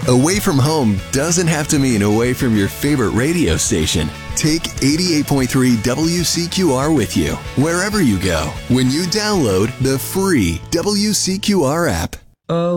Away from home doesn't have to mean away from your favorite radio station. Take 88.3 WCQR with you wherever you go when you download the free WCQR app. Oh.